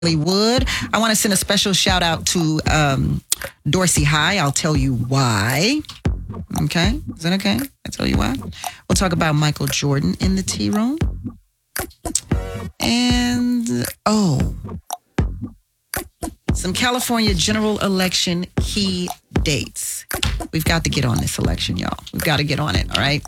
Wood. I want to send a special shout out to Dorsey High. I'll tell you why. Okay. Is that okay? I'll tell you why. We'll talk about Michael Jordan in the tea room. And, some California general election key dates. We've got to get on this election, y'all. We've got to get on it, all right?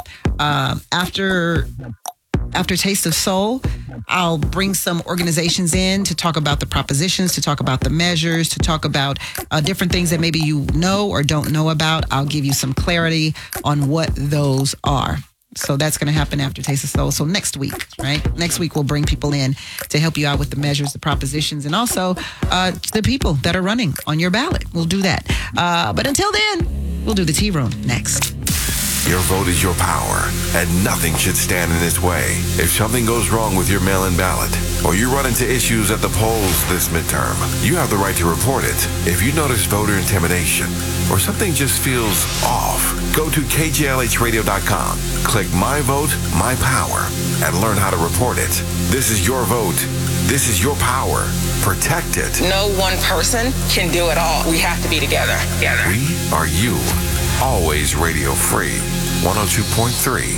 After Taste of Soul, I'll bring some organizations in to talk about the propositions, to talk about the measures, to talk about different things that maybe you know or don't know about. I'll give you some clarity on what those are. So that's going to happen after Taste of Soul. So next week, right? Next week, we'll bring people in to help you out with the measures, the propositions, and also the people that are running on your ballot. We'll do that. But until then, we'll do the tea room next. Your vote is your power, and nothing should stand in its way. If something goes wrong with your mail-in ballot, or you run into issues at the polls this midterm, you have the right to report it. If you notice voter intimidation, or something just feels off, go to kjlhradio.com, click My Vote, My Power, and learn how to report it. This is your vote. This is your power. Protect it. No one person can do it all. We have to be together. We are you. Always radio free. 102.3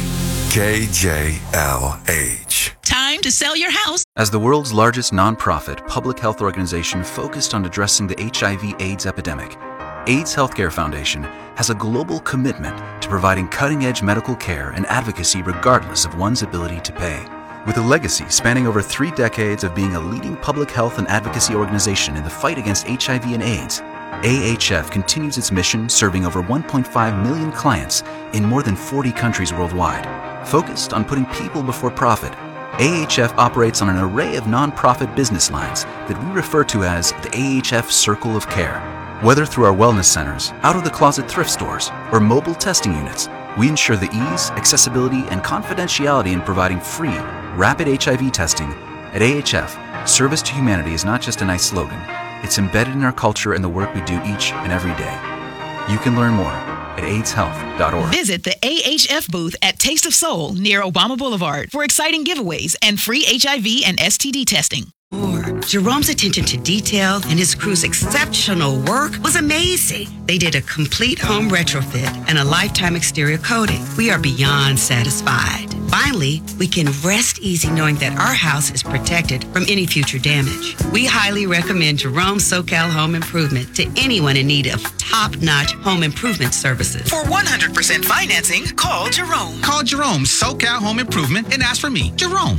KJLH. Time to sell your house. As the world's largest nonprofit public health organization focused on addressing the HIV/AIDS epidemic, AIDS Healthcare Foundation has a global commitment to providing cutting-edge medical care and advocacy regardless of one's ability to pay. With a legacy spanning over 3 decades of being a leading public health and advocacy organization in the fight against HIV and AIDS, AHF continues its mission serving over 1.5 million clients in more than 40 countries worldwide. Focused on putting people before profit, AHF operates on an array of nonprofit business lines that we refer to as the AHF Circle of Care. Whether through our wellness centers, out-of-the-closet thrift stores, or mobile testing units, we ensure the ease, accessibility, and confidentiality in providing free, rapid HIV testing. At AHF, service to humanity is not just a nice slogan. It's embedded in our culture and the work we do each and every day. You can learn more at aidshealth.org. Visit the AHF booth at Taste of Soul near Obama Boulevard for exciting giveaways and free HIV and STD testing. Jerome's attention to detail and his crew's exceptional work was amazing. They did a complete home retrofit and a lifetime exterior coating. We are beyond satisfied. Finally, we can rest easy knowing that our house is protected from any future damage. We highly recommend Jerome SoCal Home Improvement to anyone in need of top-notch home improvement services. For 100% financing, call Jerome. Call Jerome SoCal Home Improvement and ask for me, Jerome,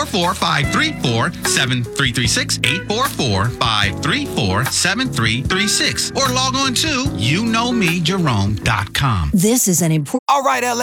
844-534-7336, 844-534-7336, or log on to YouKnowMeJerome.com. This is an important... All right, LA.